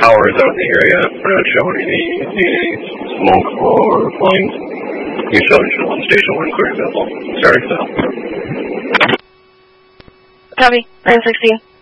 towers out in the area. We're not showing any smoke or flames. You showed Station 1 clear visible. Sorry, Phil. Copy. 916.